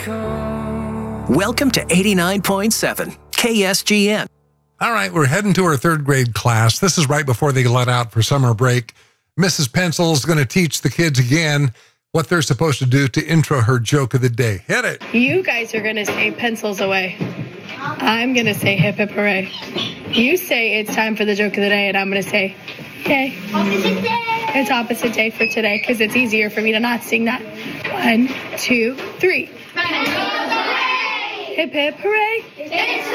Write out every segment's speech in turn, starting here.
Welcome to 89.7 KSGN. All right, we're heading to our third grade class. This is right before they let out for summer break. Mrs. Pencil is going to teach the kids again what they're supposed to do to intro her joke of the day. Hit it. You guys are going to say pencils away. I'm going to say hip hip hooray. You say it's time for the joke of the day, and I'm going to say, yay. Opposite day. It's opposite day for today because it's easier for me to not sing that. 1, 2, 3. Hip hip hooray. It's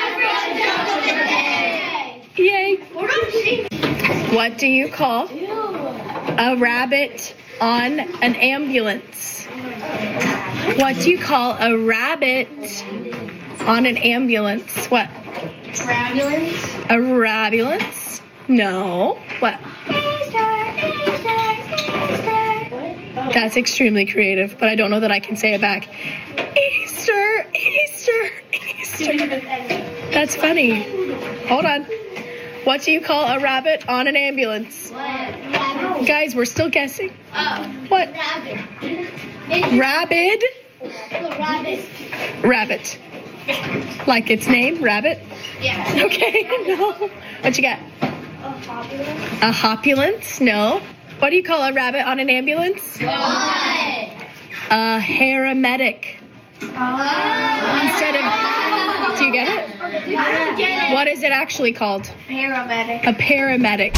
time for the joke of the day. Yay. What do you call a rabbit on an ambulance? What do you call a rabbit on an ambulance? What? Ambulance. A rabulance? No. What? That's extremely creative, but I don't know that I can say it back. Easter, Easter, Easter. That's funny. Hold on. What do you call a rabbit on an ambulance? Rabbit. Guys, we're still guessing. What? Rabbit. Rabbit? Rabbit. Like its name, rabbit? Yeah. Okay, no. What you got? A hopulence? No. What do you call a rabbit on an ambulance? What? A paramedic. Instead of... Do you get it? I don't get it. What is it actually called? Paramedic. A paramedic.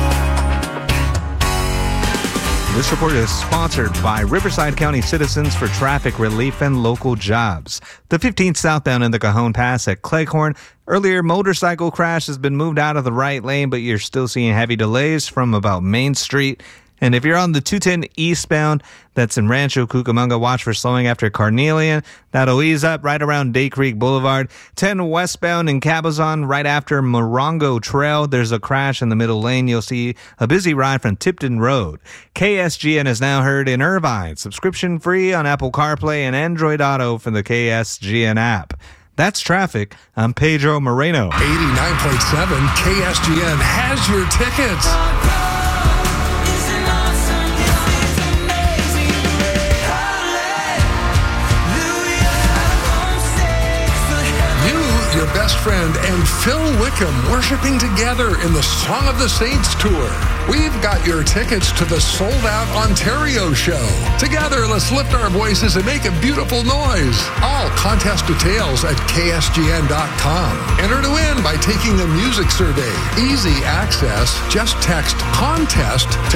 This report is sponsored by Riverside County Citizens for Traffic Relief and Local Jobs. The 15th southbound in the Cajon Pass at Cleghorn. Earlier motorcycle crash has been moved out of the right lane, but you're still seeing heavy delays from about Main Street. And if you're on the 210 eastbound, that's in Rancho Cucamonga, watch for slowing after Carnelian. That'll ease up right around Day Creek Boulevard. 10 westbound in Cabazon, right after Morongo Trail. There's a crash in the middle lane. You'll see a busy ride from Tipton Road. KSGN is now heard in Irvine. Subscription free on Apple CarPlay and Android Auto from the KSGN app. That's traffic. I'm Pedro Moreno. 89.7 KSGN has your tickets. Your best friend and Phil Wickham worshiping together in the Song of the Saints tour. We've got your tickets to the sold-out Ontario show. Together, let's lift our voices and make a beautiful noise. All contest details at ksgn.com. Enter to win by taking the music survey. Easy access. Just text contest to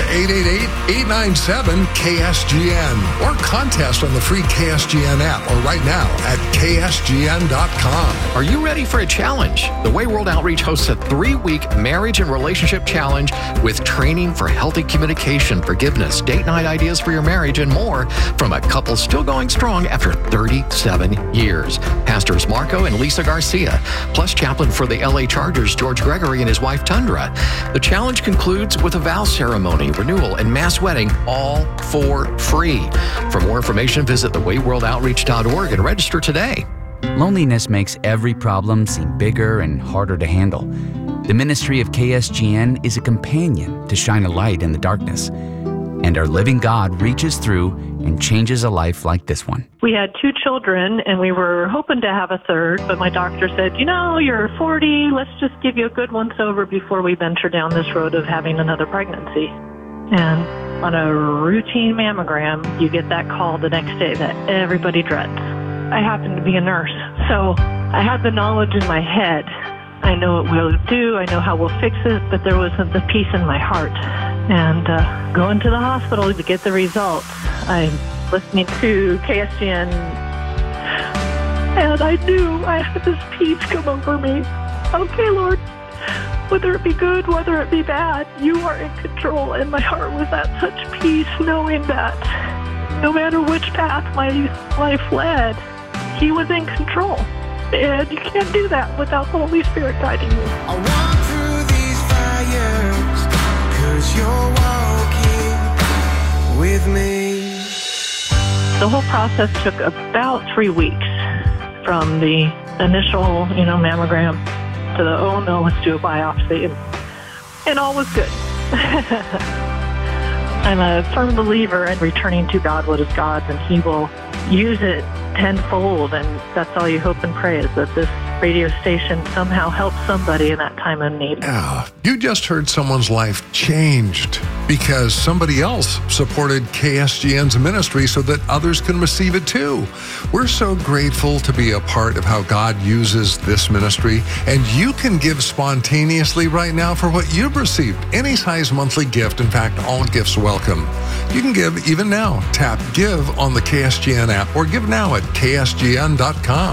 888-897-KSGN or contest on the free KSGN app or right now at ksgn.com. Are you ready for a challenge? The Way World Outreach hosts a 3-week marriage and relationship challenge with training for healthy communication, forgiveness, date night ideas for your marriage, and more from a couple still going strong after 37 years. Pastors Marco and Lisa Garcia, plus chaplain for the LA Chargers, George Gregory, and his wife, Tundra. The challenge concludes with a vow ceremony, renewal, and mass wedding, all for free. For more information, visit thewayworldoutreach.org and register today. Loneliness makes every problem seem bigger and harder to handle. The ministry of KSGN is a companion to shine a light in the darkness. And our living God reaches through and changes a life like this one. We had 2 children, and we were hoping to have a third, but my doctor said, you're 40, let's just give you a good once over before we venture down this road of having another pregnancy. And on a routine mammogram, you get that call the next day that everybody dreads. I happen to be a nurse, so I had the knowledge in my head. I know what we'll do, I know how we'll fix it, but there wasn't the peace in my heart. And going to the hospital to get the results, I'm listening to KSGN, and I knew I had this peace come over me. Okay, Lord, whether it be good, whether it be bad, you are in control. And my heart was at such peace knowing that no matter which path my life led, He was in control. And you can't do that without the Holy Spirit guiding you. I walk through these fires, 'cause you're walking with me. The whole process took about 3 weeks from the initial, mammogram to the, oh no, let's do a biopsy. And all was good. I'm a firm believer in returning to God what is God's, and He will use it tenfold, and that's all you hope and pray, is that this radio station somehow helps somebody in that time of need. Yeah, you just heard someone's life changed because somebody else supported KSGN's ministry so that others can receive it too. We're so grateful to be a part of how God uses this ministry, and you can give spontaneously right now for what you've received. Any size monthly gift, in fact, all gifts welcome. You can give even now. Tap Give on the KSGN app or give now at ksgn.com.